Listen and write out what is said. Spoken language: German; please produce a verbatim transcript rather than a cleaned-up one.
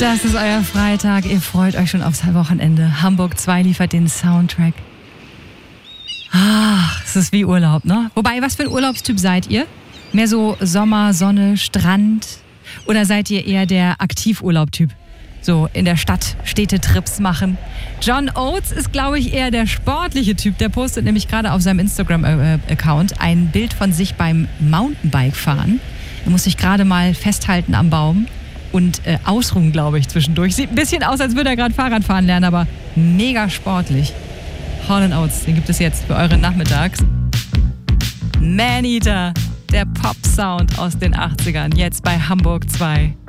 Das ist euer Freitag. Ihr freut euch schon aufs Wochenende. Hamburg zwei liefert den Soundtrack. Ach, es ist wie Urlaub, ne? Wobei, was für ein Urlaubstyp seid ihr? Mehr so Sommer, Sonne, Strand? Oder seid ihr eher der Aktivurlaubtyp? So in der Stadt Städtetrips machen. John Oates ist, glaube ich, eher der sportliche Typ. Der postet nämlich gerade auf seinem Instagram-Account ein Bild von sich beim Mountainbike-Fahren. Er muss sich gerade mal festhalten am Baum und äh, ausruhen, glaube ich, zwischendurch. Sieht ein bisschen aus, als würde er gerade Fahrrad fahren lernen, aber mega sportlich. Hall and Oates, den gibt es jetzt für eure Nachmittags. Maneater, der Pop-Sound aus den achtzigern, jetzt bei Hamburg zwei.